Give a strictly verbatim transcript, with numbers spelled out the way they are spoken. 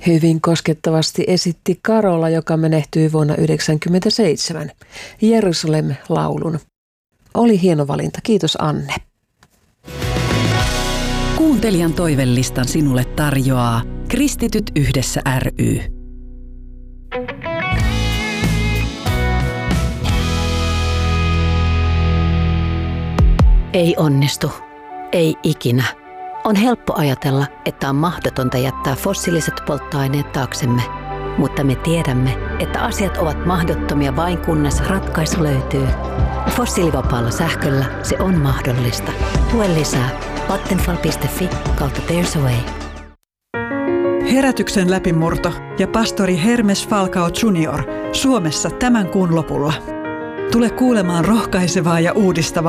Hyvin koskettavasti esitti Karola, joka menehtyi vuonna yhdeksänkymmentäseitsemän, Jerusalem-laulun. Oli hieno valinta. Kiitos Anne. Kuuntelijan toivelistan sinulle tarjoaa Kristityt yhdessä ry. Ei onnistu. Ei ikinä. On helppo ajatella, että on mahdotonta jättää fossiiliset polttoaineet taaksemme. Mutta me tiedämme, että asiat ovat mahdottomia vain kunnes ratkaisu löytyy. Fossiilivapaalla sähköllä se on mahdollista. Lue lisää vattenfall piste fi kautta There's a Way. Herätyksen läpimurto ja pastori Hermes Falcao junior Suomessa tämän kuun lopulla. Tule kuulemaan rohkaisevaa ja uudistavaa